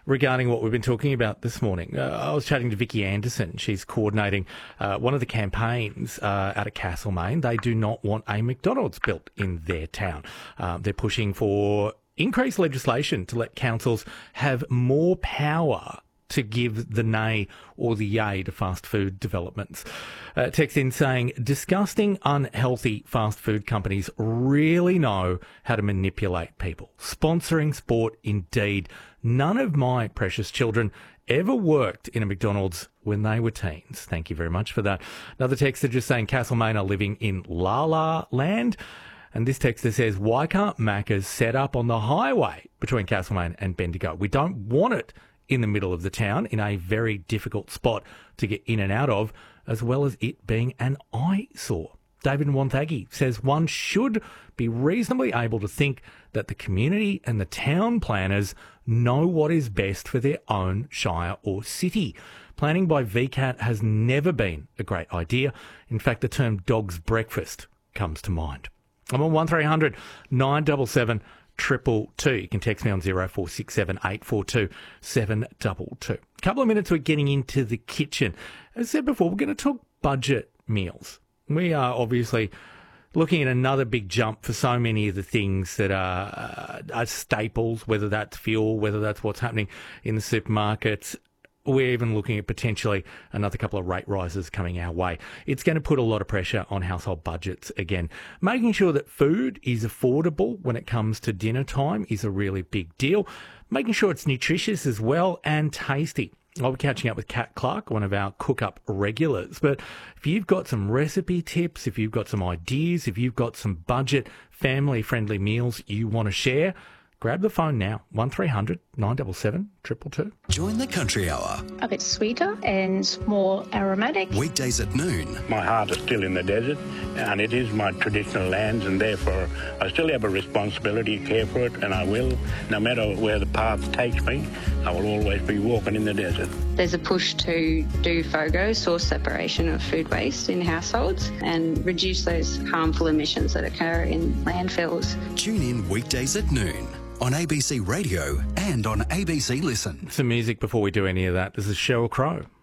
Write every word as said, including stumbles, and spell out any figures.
regarding what we've been talking about this morning. Uh, I was chatting to Vicky Anderson. She's coordinating uh, one of the campaigns uh, out of Castlemaine. They do not want a McDonald's built in their town. Uh, they're pushing for increased legislation to let councils have more power to give the nay or the yay to fast food developments. Uh, text in saying, disgusting, unhealthy fast food companies really know how to manipulate people. Sponsoring sport, indeed. None of my precious children ever worked in a McDonald's when they were teens. Thank you very much for that. Another texter just saying Castlemaine are living in La La Land. And this texter says, why can't Macca's set up on the highway between Castlemaine and Bendigo? We don't want it in the middle of the town in a very difficult spot to get in and out of, as well as it being an eyesore. David Wonthaggi says one should be reasonably able to think that the community and the town planners know what is best for their own shire or city. Planning by V CAT has never been a great idea. In fact, the term dog's breakfast comes to mind. I'm on one three hundred nine seven seven triple two. You can text me on zero four six seven eight four two seven two two. A couple of minutes, we're getting into the kitchen. As I said before, we're going to talk budget meals. We are obviously looking at another big jump for so many of the things that are, uh, are staples, whether that's fuel, whether that's what's happening in the supermarkets. We're even looking at potentially another couple of rate rises coming our way. It's going to put a lot of pressure on household budgets again. Making sure that food is affordable when it comes to dinner time is a really big deal. Making sure it's nutritious as well and tasty. I'll be catching up with Kat Clark, one of our cook-up regulars. But if you've got some recipe tips, if you've got some ideas, if you've got some budget, family-friendly meals you want to share, grab the phone now, one three hundred nine seven seven two two two. Join the Country Hour. A bit sweeter and more aromatic. Weekdays at noon. My heart is still in the desert, and it is my traditional lands, and therefore I still have a responsibility to care for it, and I will. No matter where the path takes me, I will always be walking in the desert. There's a push to do FOGO, source separation of food waste in households, and reduce those harmful emissions that occur in landfills. Tune in weekdays at noon on A B C Radio and on A B C Listen. Some music before we do any of that. This is Sheryl Crow.